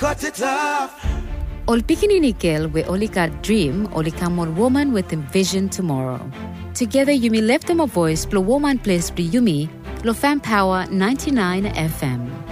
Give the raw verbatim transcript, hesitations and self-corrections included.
cut it off. Ol pikinini girl we only got dream, only come on woman with a vision tomorrow. Together Yumi left them a voice, blow woman place, be Yumi, Lo Fam Power ninety-nine F M.